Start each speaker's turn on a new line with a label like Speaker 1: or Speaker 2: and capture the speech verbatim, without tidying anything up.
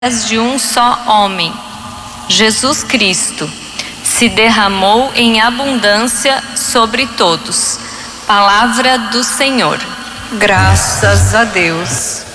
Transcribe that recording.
Speaker 1: de um só homem, Jesus Cristo, se derramou em abundância sobre todos. Palavra do Senhor.
Speaker 2: Graças a Deus.